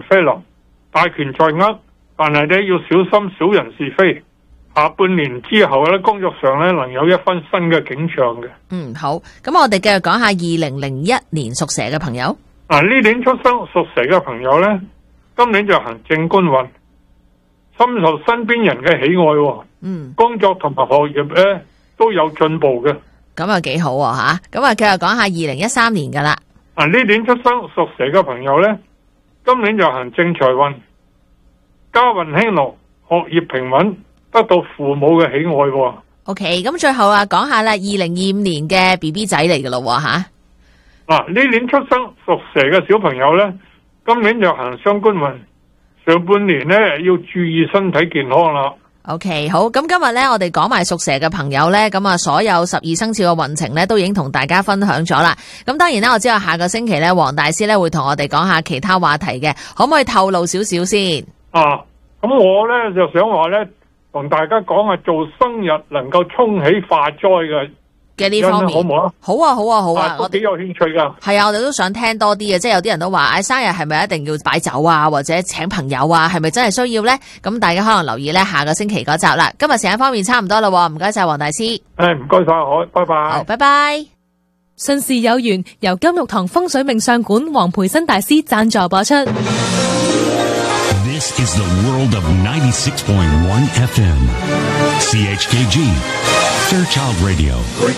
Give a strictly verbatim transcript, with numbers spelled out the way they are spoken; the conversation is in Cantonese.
飛臨，大權在握，但係咧要小心小人是非。下半年之後咧，工作上咧能有一番新嘅景象嘅。 嗯，好，咁我哋繼續講下二零零一年屬蛇嘅朋友。 嗱，呢年出生屬蛇嘅朋友咧，今年就行正官運，深受身邊人嘅喜愛。 嗯， 工作同埋學業咧都有進步嘅。 咁啊幾好吓，咁啊繼續講下二零一三年噶啦。 啊，呢年出生屬蛇嘅朋友咧，今年就行正財運，家運興隆，學業平穩，得到父母嘅喜愛。 OK， 咁最後啊，講下啦，二零二五年嘅 B B 仔嚟噶咯吓。 嗱，呢年出生屬蛇嘅小朋友咧，今年就行雙官運，上半年咧要注意身體健康啦。 OK， 好，咁今日咧，我哋講埋屬蛇嘅朋友咧，咁啊，所有十二生肖嘅運程咧，都已經同大家分享咗啦。咁當然啦，我知道下個星期咧，黃大師咧會同我哋講下其他話題嘅，可唔可以透露少少先？ 啊，咁我咧就想話咧，同大家講下做生日能夠沖喜化災嘅嘅呢方面， 好唔好啊？ 好啊，好啊，好啊， 我幾有興趣噶。 係啊，我哋都想聽多啲嘅，即係有啲人都話，誒，生日係咪一定要擺酒啊，或者請朋友啊，係咪真係需要呢？咁大家可能留意呢下個星期嗰集啦。今日時間方面差唔多啦，唔該晒黃大師。 誒，唔該晒，好，拜拜。 好，拜拜。 順時有緣由金玉堂風水命相館黃培新大師贊助播出。 This is the world of ninety-six point one F M. C H K G, Fairchild Radio.